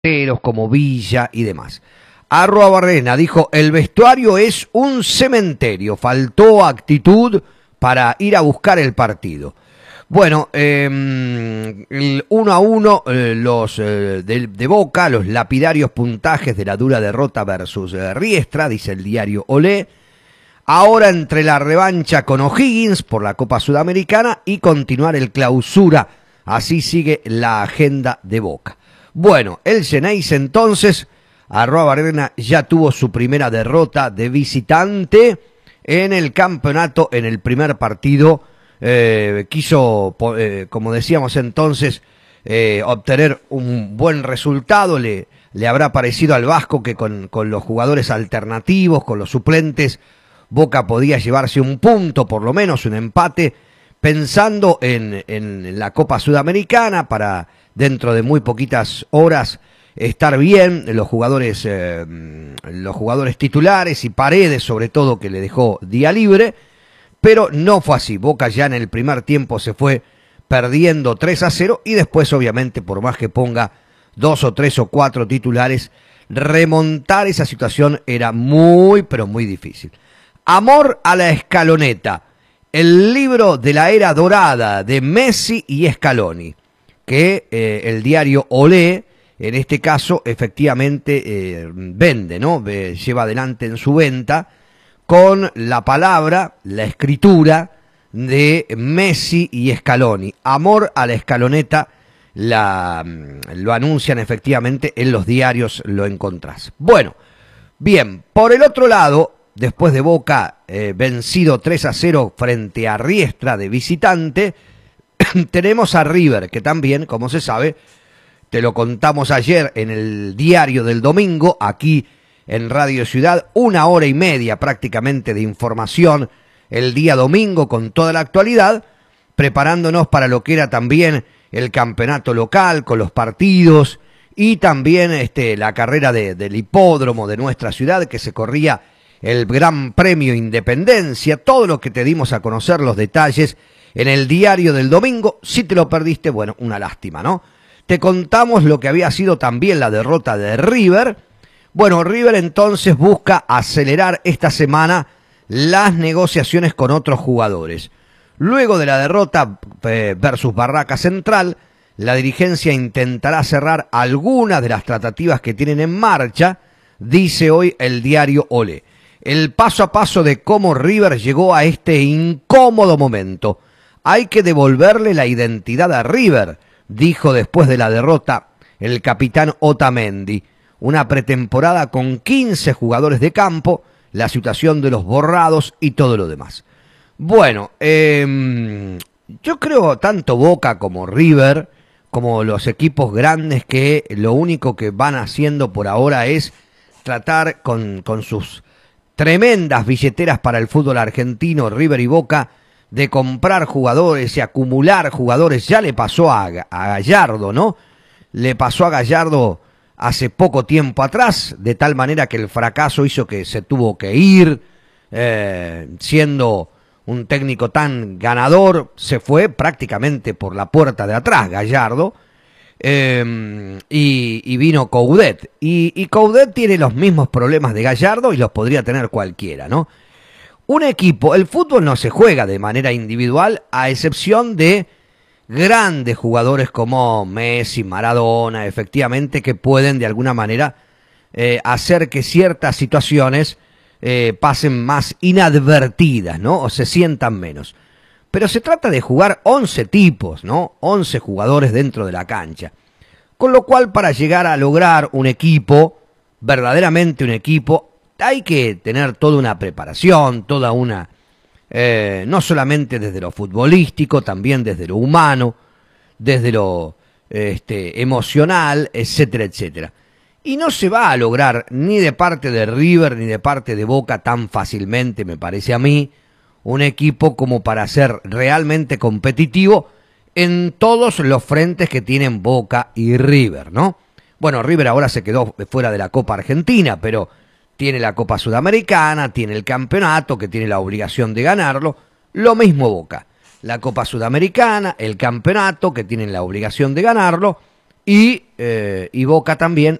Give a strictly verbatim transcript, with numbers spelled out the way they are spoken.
como Villa y demás. Arroa Barrena dijo, el vestuario es un cementerio, faltó actitud para ir a buscar el partido. Bueno, eh, el uno a uno, eh, los eh, de, de Boca, los lapidarios puntajes de la dura derrota versus eh, Riestra, dice el diario Olé. Ahora entre la revancha con O'Higgins por la Copa Sudamericana y continuar el clausura. Así sigue la agenda de Boca. Bueno, el Xeneize entonces, Arroa Barrena ya tuvo su primera derrota de visitante en el campeonato en el primer partido. Eh, quiso, eh, como decíamos entonces, eh, obtener un buen resultado. Le, le habrá parecido al Vasco que con, con los jugadores alternativos, con los suplentes, Boca podía llevarse un punto, por lo menos un empate, pensando en, en la Copa Sudamericana para dentro de muy poquitas horas estar bien, los jugadores, eh, los jugadores titulares y Paredes sobre todo, que le dejó día libre, pero no fue así. Boca ya en el primer tiempo se fue perdiendo tres a cero y después obviamente por más que ponga dos o tres o cuatro titulares, remontar esa situación era muy pero muy difícil. Amor a la Escaloneta, el libro de la era dorada de Messi y Scaloni, que eh, el diario Olé, en este caso, efectivamente eh, vende, ¿no? Eh, lleva adelante en su venta con la palabra, la escritura de Messi y Scaloni. Amor a la Escaloneta, la, lo anuncian efectivamente en los diarios, lo encontrás. Bueno, bien, por el otro lado, después de Boca eh, vencido tres a cero frente a Riestra de visitante, tenemos a River, que también, como se sabe, te lo contamos ayer en el diario del domingo, aquí en Radio Ciudad, una hora y media prácticamente de información el día domingo con toda la actualidad, preparándonos para lo que era también el campeonato local, con los partidos y también este, la carrera de, del hipódromo de nuestra ciudad, que se corría el Gran Premio Independencia, todo lo que te dimos a conocer, los detalles en el diario del domingo. Si te lo perdiste, bueno, una lástima, ¿no? Te contamos lo que había sido también la derrota de River. Bueno, River entonces busca acelerar esta semana las negociaciones con otros jugadores. Luego de la derrota eh, versus Barraca Central, la dirigencia intentará cerrar algunas de las tratativas que tienen en marcha, dice hoy el diario Olé. El paso a paso de cómo River llegó a este incómodo momento. Hay que devolverle la identidad a River, dijo después de la derrota el capitán Otamendi. Una pretemporada con quince jugadores de campo, la situación de los borrados y todo lo demás. Bueno, eh, yo creo tanto Boca como River, como los equipos grandes, que lo único que van haciendo por ahora es tratar con, con sus tremendas billeteras para el fútbol argentino, River y Boca, de comprar jugadores y acumular jugadores. Ya le pasó a, a Gallardo, ¿no? Le pasó a Gallardo hace poco tiempo atrás, de tal manera que el fracaso hizo que se tuvo que ir, eh, siendo un técnico tan ganador, se fue prácticamente por la puerta de atrás Gallardo, eh, y, y vino Coudet, y, y Coudet tiene los mismos problemas de Gallardo y los podría tener cualquiera, ¿no? Un equipo, el fútbol no se juega de manera individual, a excepción de grandes jugadores como Messi, Maradona, efectivamente, que pueden de alguna manera eh, hacer que ciertas situaciones eh, pasen más inadvertidas, ¿no? O se sientan menos. Pero se trata de jugar once tipos, ¿no? once jugadores dentro de la cancha. Con lo cual, para llegar a lograr un equipo, verdaderamente un equipo, hay que tener toda una preparación, toda una... Eh, no solamente desde lo futbolístico, también desde lo humano, desde lo este, emocional, etcétera, etcétera. Y no se va a lograr ni de parte de River ni de parte de Boca tan fácilmente, me parece a mí, un equipo como para ser realmente competitivo en todos los frentes que tienen Boca y River, ¿no? Bueno, River ahora se quedó fuera de la Copa Argentina, pero tiene la Copa Sudamericana, tiene el campeonato, que tiene la obligación de ganarlo. Lo mismo Boca. La Copa Sudamericana, el campeonato, que tienen la obligación de ganarlo. y, eh, y Boca también